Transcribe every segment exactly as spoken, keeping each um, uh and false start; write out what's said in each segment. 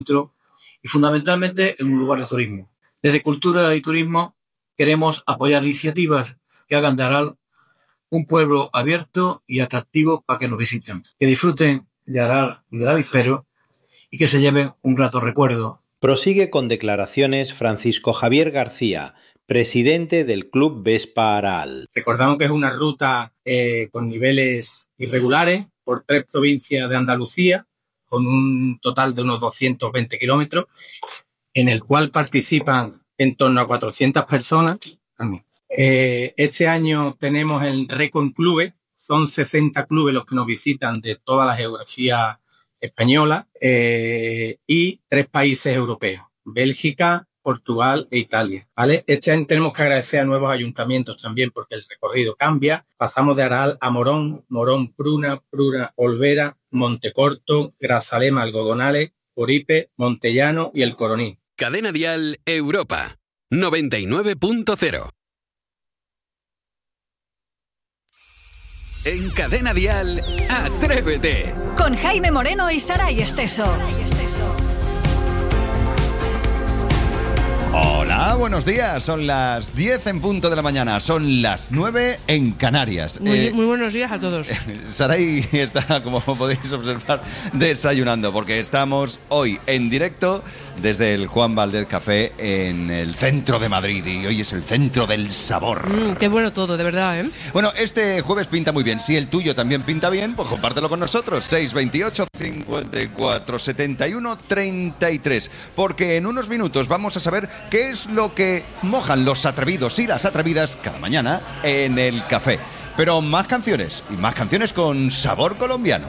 y fundamentalmente en un lugar de turismo. Desde Cultura y Turismo queremos apoyar iniciativas que hagan de Aral un pueblo abierto y atractivo para que nos visiten, que disfruten de Aral y del avispero y que se lleven un grato recuerdo. Prosigue con declaraciones Francisco Javier García, presidente del Club Vespa Aral. Recordamos que es una ruta eh, con niveles irregulares por tres provincias de Andalucía, con un total de unos doscientos veinte kilómetros, en el cual participan en torno a cuatrocientas personas. Eh, este año tenemos el récord en clubes, son sesenta clubes los que nos visitan de toda la geografía española eh, y tres países europeos, Bélgica, Portugal e Italia, ¿vale? Este año tenemos que agradecer a nuevos ayuntamientos también porque el recorrido cambia. Pasamos de Aral a Morón, Morón, Pruna, Pruna, Olvera, Montecorto, Grazalema, Algodonales, Oripe, Montellano y El Coroní. Cadena Dial Europa, noventa y nueve punto cero. En Cadena Dial, Atrévete. Con Jaime Moreno y Saray Esteso. Hola, buenos días. Son las diez en punto de la mañana. Son las nueve en Canarias. Muy, eh, muy buenos días a todos. Saray está, como podéis observar, desayunando porque estamos hoy en directo desde el Juan Valdez Café en el centro de Madrid y hoy es el centro del sabor. Mm, qué bueno todo, de verdad, ¿eh? Bueno, este jueves pinta muy bien. Si el tuyo también pinta bien, pues compártelo con nosotros. seis veintiocho, cincuenta y cuatro, setenta y uno, treinta y tres. Porque en unos minutos vamos a saber qué es lo que mojan los atrevidos y las atrevidas cada mañana en el café. Pero más canciones y más canciones con sabor colombiano.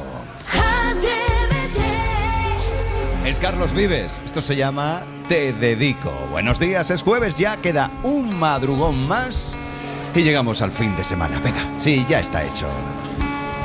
Es Carlos Vives, esto se llama Te Dedico. Buenos días, es jueves, ya queda un madrugón más y llegamos al fin de semana. Venga, sí, ya está hecho.